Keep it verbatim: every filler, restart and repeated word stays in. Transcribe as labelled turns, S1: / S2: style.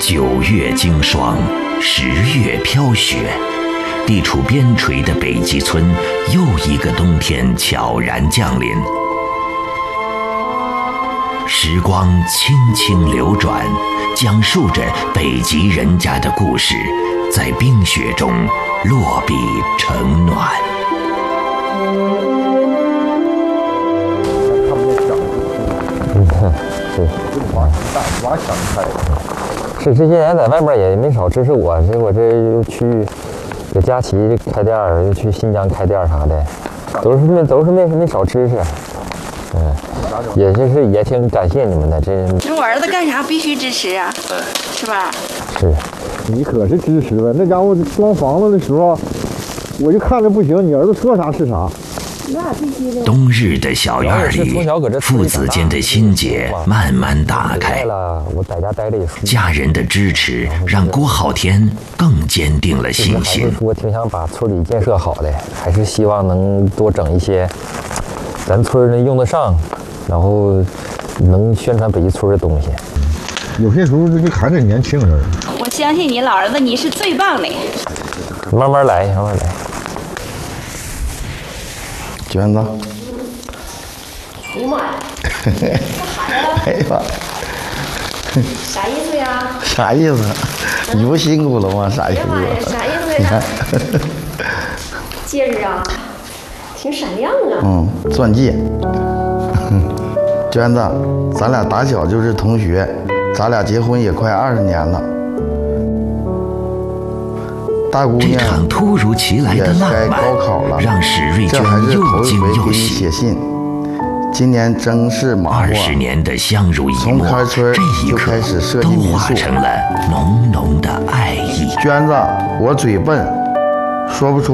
S1: 九月经霜，十月飘雪，地处边陲的北极村，又一个冬天悄然降临。时光轻轻流转，讲述着北极人家的故事，在冰雪中落笔成暖。
S2: 你看，是
S3: 挖大挖墙开的。
S2: 是这些年在外面也没少支持我，结果这又去给佳琪开店儿，又去新疆开店儿啥的，都是没都是没没少支持。嗯，也就是也挺感谢你们的。这
S4: 我儿子干啥必须支持啊，是吧？
S2: 是，
S3: 你可是支持了。那家伙装房子的时候，我就看着不行，你儿子说啥是啥。
S1: 冬日的小院里，父子间的心结慢慢打开。家人的支持让郭浩天更坚定了信心。
S2: 我挺想把村里建设好的，还是希望能多整一些咱村能用得上，然后能宣传北极村的东西。
S3: 有些时候就看着年轻人。
S4: 我相信你老儿子，你是最棒的。
S2: 慢慢来，慢慢来。
S5: 娟子，
S6: 哎呀妈呀！
S5: 哎呀，
S6: 啥意思呀？
S5: 啥意思？你不辛苦了吗？啥意思？
S6: 哎呀妈呀，啥意思呀？戒指啊，挺闪亮啊。
S5: 嗯，钻戒。娟子，咱俩打小就是同学，咱俩结婚也快二十年了。大姑娘
S1: 这场突如其来的浪漫，
S5: 高考了，
S1: 让史瑞娟又惊又喜。
S5: 写信，今年正是马
S1: 二十年的相濡以沫，这一刻都化成了浓浓的爱意。
S5: 娟子，我嘴笨，说不出。